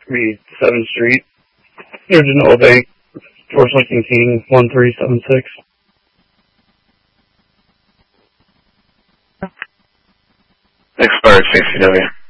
be 7th Street, near Genoa Bank, George Lincoln King, 1376. Expired CCW.